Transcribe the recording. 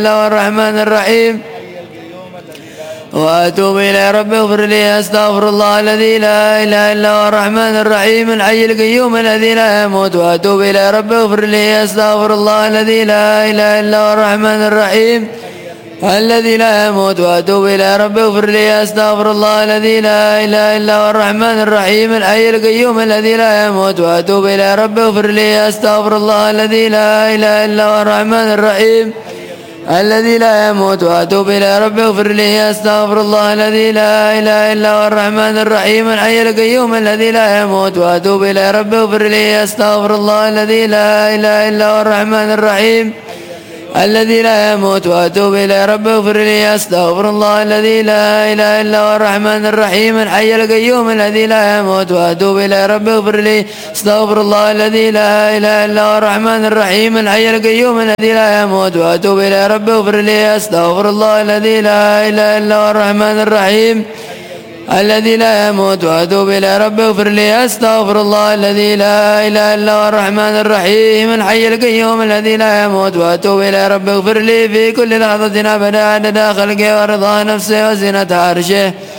الله الرحمن الرحيم وأتوب إلى ربي اغفر لي أستغفر الله الذي لا إله إلا هو الرحمن الرحيم الحي القيوم الذي لا يموت وأتوب إلى ربي اغفر لي أستغفر الله الذي لا إله إلا هو الرحمن الرحيم الذي لا يموت وأتوب إلى ربي اغفر لي أستغفر الله الذي لا إله إلا هو الرحمن الرحيم الحي القيوم الذي لا يموت وأتوب إلى ربي اغفر لي أستغفر الله الذي لا إله إلا هو الرحمن الرحيم الذي لا يموت وأتوب إلى ربي اغفر لي أستغفر الله الذي لا إله إلا هو الرحمن الرحيم الحي القيوم الذي لا يموت وأتوب إلى ربي اغفر لي أستغفر الله الذي لا إله إلا هو الرحمن الرحيم الذي لا يموت وأتوب إلى ربي اغفر لي أستغفر الله الذي لا إله إلا هو الرحمن الرحيم الحي القيوم الذي لا يموت وأتوب إلى ربي اغفر لي أستغفر الله الذي لا إله إلا هو الرحمن الرحيم الحي القيوم الذي لا يموت وأتوب إلى ربي اغفر لي أستغفر الله الذي لا إله إلا هو الرحمن الرحيم الذي لا يموت وأتوب إلى ربي اغفر لي أستغفر الله الذي لا إله إلا هو الرحمن الرحيم الحي القيوم الذي لا يموت وأتوب إلى ربي اغفر لي في كل لحظة أبدا عدد خلقه ورضا نفسه وزنة عرشه